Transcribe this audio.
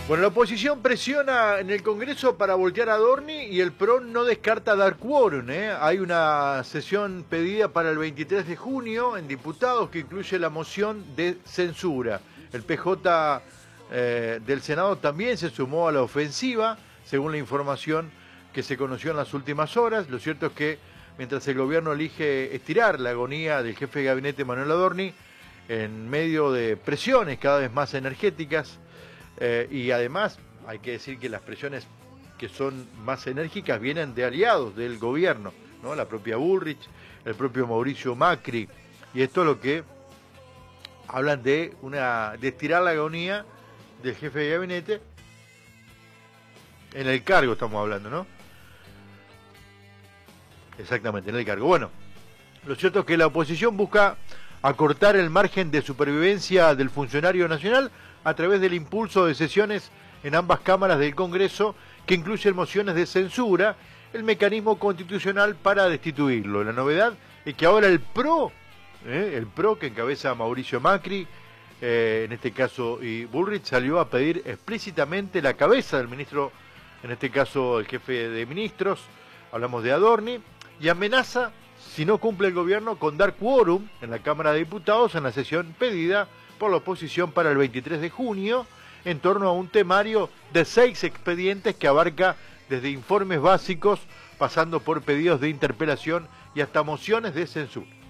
Bueno, la oposición presiona en el Congreso para voltear a Adorni y el PRO no descarta dar quórum. Hay una sesión pedida para el 23 de junio en diputados que incluye la moción de censura. El PJ del Senado también se sumó a la ofensiva, según la información que se conoció en las últimas horas. Lo cierto es que mientras el gobierno elige estirar la agonía del jefe de gabinete Manuel Adorni, en medio de presiones cada vez más energéticas, y además hay que decir que las presiones que son más enérgicas vienen de aliados del gobierno, ¿no? La propia Bullrich, el propio Mauricio Macri, y esto es lo que hablan de estirar la agonía del jefe de gabinete en el cargo, estamos hablando, ¿no? Exactamente, en el cargo. Bueno, lo cierto es que la oposición busca acortar el margen de supervivencia del funcionario nacional a través del impulso de sesiones en ambas cámaras del Congreso, que incluyen mociones de censura, el mecanismo constitucional para destituirlo. La novedad es que ahora el PRO que encabeza Mauricio Macri, en este caso, y Bullrich, salió a pedir explícitamente la cabeza del ministro, en este caso el jefe de ministros, hablamos de Adorni, y amenaza, si no cumple el gobierno, con dar quórum en la Cámara de Diputados en la sesión pedida por la oposición para el 23 de junio, en torno a un temario de 6 expedientes que abarca desde informes básicos, pasando por pedidos de interpelación y hasta mociones de censura.